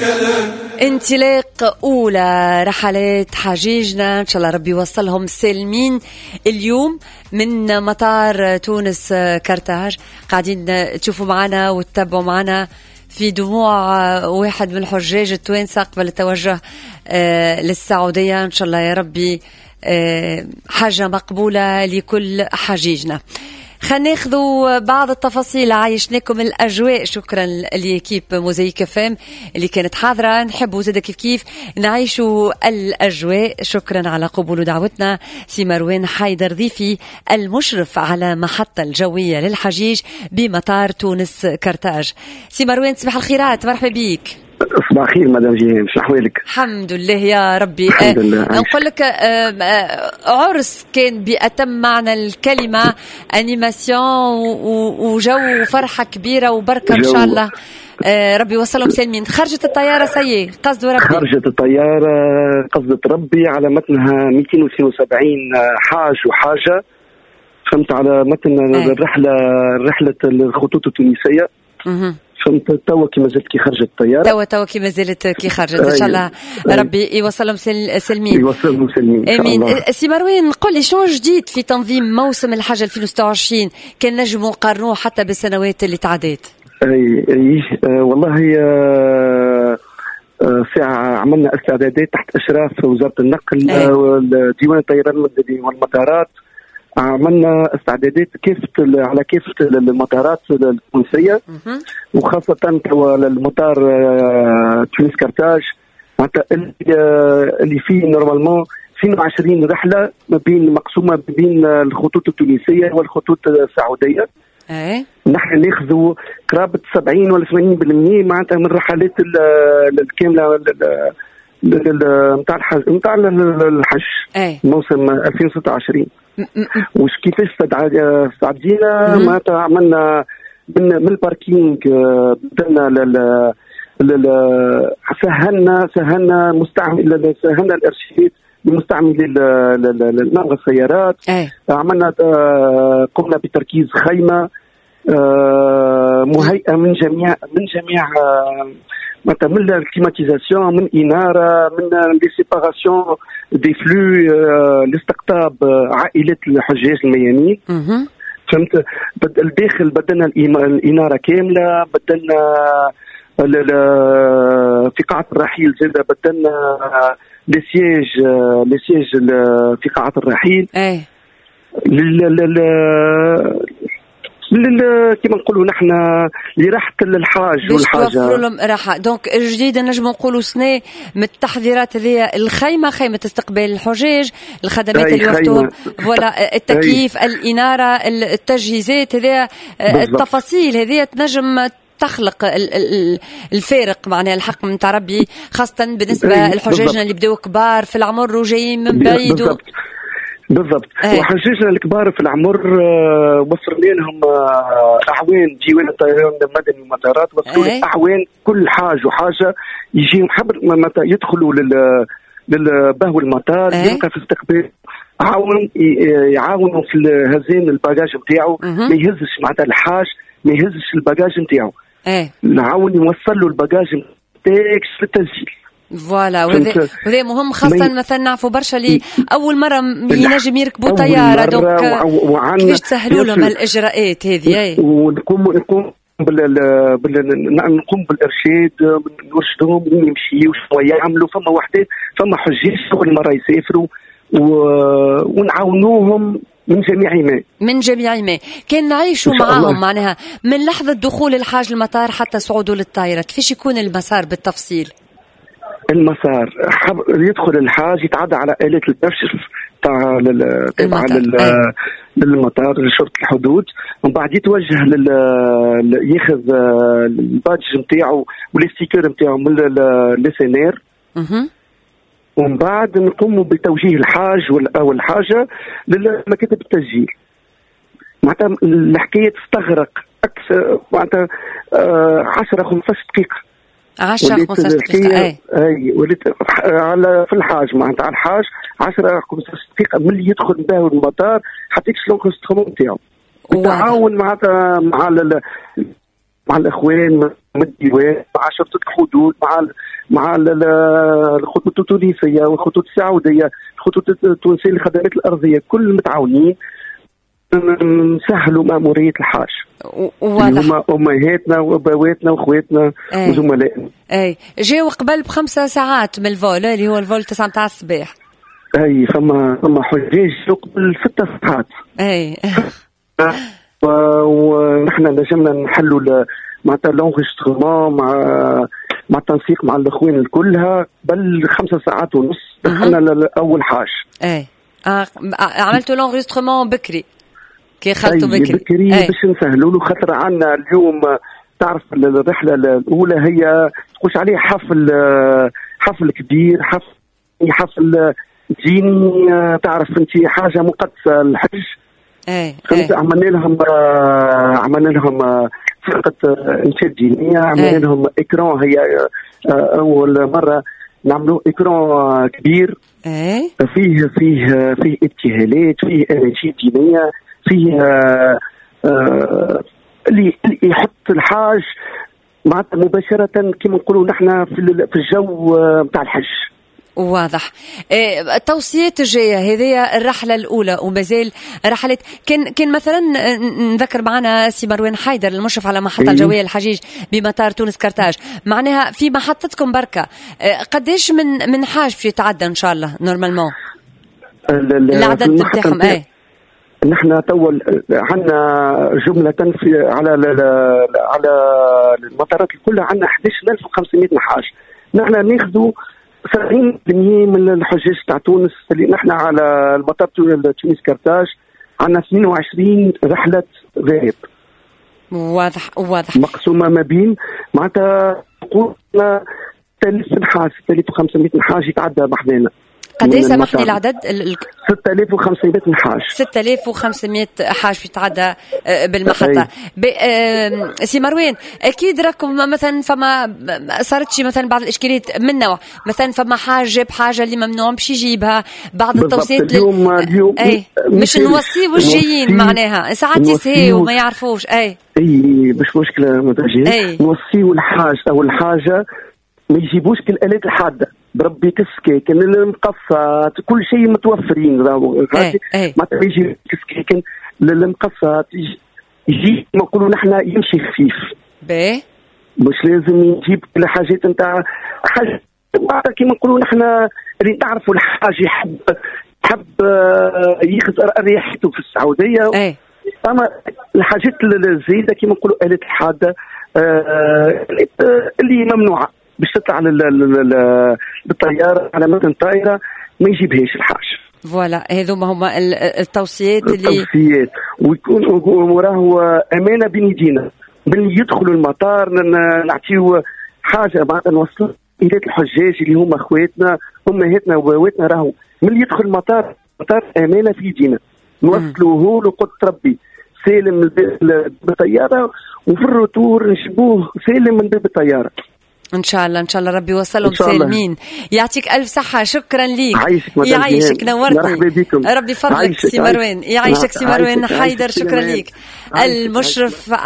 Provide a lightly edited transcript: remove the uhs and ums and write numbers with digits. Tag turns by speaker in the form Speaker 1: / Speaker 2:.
Speaker 1: انطلاق أولى رحلات حجيجنا إن شاء الله ربي يوصلهم سالمين اليوم من مطار تونس كرتاج. قاعدين تشوفوا معنا وتتابعوا معنا في دموع واحد من الحجاج التوانسة قبل التوجه للسعودية. إن شاء الله يا ربي حاجة مقبولة لكل حجيجنا. خلينا ناخذوا بعض التفاصيل. عايشناكم الأجواء. شكرا ليكيب موزايك فام اللي كانت حاضرة. نحبوا زاد كيف نعيشوا الأجواء. شكرا على قبول دعوتنا. سي مروان حيدر ضيفي المشرف على محطة الجوية للحجيج بمطار تونس كرتاج. سي مروان صباح الخيرات، مرحبا بيك.
Speaker 2: صباح الخير مدام جيهان، شو احوالك؟
Speaker 1: الحمد لله يا ربي.
Speaker 2: الحمد لله.
Speaker 1: نقول لك عرس كان بأتم معنى الكلمة، انيماسيون وجو وفرحة كبيرة وبركة ان شاء الله. ربي وصلهم سالمين. خرجت الطيارة سيء قصد ربي.
Speaker 2: خرجت الطيارة قصدت ربي على متنها 272 حاج وحاجة. فهمت على متن رحلة الخطوط التونسية. فهمت توا كي مازالت كي خرجت الطيارة.
Speaker 1: توا كي مازالت كي خرجت ان شاء الله. ربي يوصلهم سالمين.
Speaker 2: يوصلهم سالمين
Speaker 1: امين. سي مروان قل لي شنو جديد في تنظيم موسم الحج 2026؟ كان نجموا نقارنوه حتى بالسنوات اللي تعدت.
Speaker 2: اي والله ساعة عملنا استعدادات تحت اشراف وزارة النقل وديوان الطيران المدني والمطارات. عملنا استعدادات على كافة المطارات التونسية وخاصة المطار تونس كرتاج اللي فيه نورمالمون 22 رحلة مقسومة بين الخطوط التونسية والخطوط السعودية. نحن ناخذوا قرابة 70 ولا 80% معناتها من الرحلات الكاملة نتاع الحج موسم 2026. وش كيفاش استعدينا؟ معناتها عملنا من الباركينج بدلنا سهلنا الارشيد لمستعملي نقل السيارات. عملنا قمنا بتركيز خيمة مهيئة من جميع مثلا من الكليماتيزاسيون، من إنارة، من لي سيباراسيون دي فلو لاستقطاب عائلات الحجاج الميامين. فهمت؟ الداخل بدلنا الإنارة كاملة، بدلنا في قاعة الرحيل زادة بدلنا لي سياج في قاعة الرحيل. كما نقولوا نحن لراحة الحاج والحاجة
Speaker 1: باش توفروا لهم راحة. دونك جديد نجم نقولوا سنة من التحضيرات هذه الخيمة استقبال الحجاج، الخدمات اللي وفرتوهم فوالا، التكييف، الإنارة، التجهيزات هذه، التفاصيل هذه تنجم تخلق الفارق معناها الحق من ربي، خاصة بالنسبة للحجاجنا اللي بداوا كبار في العمر وجايين من بعيد.
Speaker 2: بالضبط. وحجاجنا الكبار في العمر وفرنا لهم اعوان ديوان الطيران المدني والمطارات، وفروا اعوان كل حاج وحاجه يجيهم حبر متى يدخلوا للبهو المطار يلقى في استقبال يعاونوا في هزين الباجاج نتاعو، ما يهزش معناتها الحاج ما يهزش الباجاج نتاعو. نعاون يوصل له الباجاج نتاعك في التسجيل.
Speaker 1: فوالا. وهذا مهم خاصة مثلا نعرفوا برشا اللي أول مرة ينجم يركبوا طيارة، دونك كيفاش تسهلوا لهم الإجراءات هذه.
Speaker 2: ونقوم نقوم بالإرشاد، نرشدهم وين يمشيوا وشنو يعملوا. فما حجاج أول مرة يسافروا ونعاونوهم من جميع ما كان نعيشوا معاهم. معناها من لحظة دخول الحاج المطار حتى صعوده للطائرة، كيفاش يكون المسار بالتفصيل؟ المسار يدخل الحاج يتعدى على آلة الكشف تابعة للمطار لشرطة الحدود، ومن بعد يتوجه ياخذ البادج نتاعو والستيكر نتاعو من السنير، ومن بعد نقوموا بتوجيه الحاج أو الحاجة لمكاتب التسجيل. معناتها الحكاية تستغرق أكثر معناتها 10-15 دقيقة.
Speaker 1: 10-15 دقيقة.
Speaker 2: وليت على في الحاج معناتها على الحاج 10-15 دقيقة من اللي يدخل به المطار حتى يكسلون الخدمة نتاعو. التعاون معناتها مع الإخوان، مع الديوان، مع شرطة الحدود، مع مع الخطوط التونسيه والخطوط السعوديه، الخطوط التونسيه للخدمات الارضيه، كل متعاونين نسهلوا مأمورية الحاج. هما أمهاتنا وأبواتنا وأخواتنا وزملائنا.
Speaker 1: أي جاوا قبل ب5 ساعات من الفول اللي هو الفول 9 متاع الصباح.
Speaker 2: أي فما حجاج جاوا قبل 6 ساعات.
Speaker 1: أي
Speaker 2: ونحن نجمنا نحلوا معناتها لونغيسترومون مع التنسيق مع الأخوان الكلها قبل 5 ساعات ونص دخلنا لأول حاج.
Speaker 1: أي عملتوا لونغيسترومون بكري كي خلطوا بكري
Speaker 2: باش نسهلوا له، خاطر عندنا اليوم تعرف الرحله الاولى هي تخش عليه حفل كبير، حفل ديني، تعرف انت حاجه مقدسه الحج. عملنا لهم فرقه انشاد دينيه، عملنا لهم اكران، هي اول مره نعملوا اكران كبير فيه ابتهالات، فيه اناشيد دينيه، فيه اللي يحط الحاج معناتها مباشرة كما نقولوا نحن في الجو نتاع الحج.
Speaker 1: واضح. التوصيات الجاية هذه الرحلة الأولى ومازال رحلات كان مثلا نذكر معنا سي مروان حيدر المشرف على محطة الجوية الحجيج بمطار تونس كرتاج، معناها في محطتكم بركة قديش من حاج باش يتعدى إن شاء الله نورمالمون العدد نتاعهم؟
Speaker 2: نحن عندنا جملة على المطارات كلها عندنا 11500 نحاش. نحن ناخذوا 70% من الحجاج تاع تونس اللي نحن على المطار تونس كرتاج عندنا 22 رحلة ذاهب.
Speaker 1: واضح
Speaker 2: مقسومة ما بين معناتها قلنا 3000 نحاس، 6500 نحاس يتعدى بحذانا.
Speaker 1: قديش سامحني العدد؟
Speaker 2: 6500 نحاش.
Speaker 1: 6500 حاج بيتعدى بالمحطة. سي مروان أكيد راكم مثلا فما صارت شي مثلا بعض الإشكاليات من نوع مثلا فما حاج جاب حاجة اللي ممنوع باش يجيبها، بعض التوصيات
Speaker 2: اليوم
Speaker 1: مش نوصيوا الجايين معناها ساعات يسهيوا وما يعرفوش.
Speaker 2: مش مشكلة متاجين نوصيوا الحاج أو الحاجة ما يجيبوش كالآلات الحادة بربي كسكيكن المقصات كل شيء متوفرين. ما تيجي كسكيكن للمقصات يجي ما نقولوا نحن يمشي خفيف مش لازم يجيب كل حاجات نتاع حاجه كيما نقولوا نحن اللي تعرفوا الحاج يحب ياخذ ريحته في السعوديه. اما الحاجات الزايده كيما نقولوا آلات الحاده اللي ممنوعه باش تطلع بالطياره على متن طائره ما يجيبهاش الحاج.
Speaker 1: فوالا هذوما هما التوصيات
Speaker 2: ويكون وراه امانه بين يدينا من يدخلوا المطار نعطيو حاجه بعد نوصلوا الى الحجاج اللي هما اخواتنا امهاتنا وبواتنا، راهو من يدخل المطار امانه في يدينا نوصلوه لقدس ربي سالم بالطياره، وفي الروتور نشبوه سالم من باب الطياره
Speaker 1: ان شاء الله ربي يوصلهم سالمين. يعطيك الف صحه، شكرا ليك. يعيشك نورتني، ربي فضلك سي مروان. يعيشك سي مروان حيدر، شكرا ليك المشرف